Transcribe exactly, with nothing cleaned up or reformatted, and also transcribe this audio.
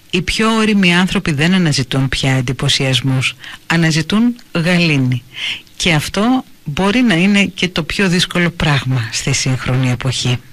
Οι πιο όριμοι άνθρωποι δεν αναζητούν πια εντυπωσιασμούς, αναζητούν γαλήνη. Και αυτό μπορεί να είναι και το πιο δύσκολο πράγμα στη σύγχρονη εποχή.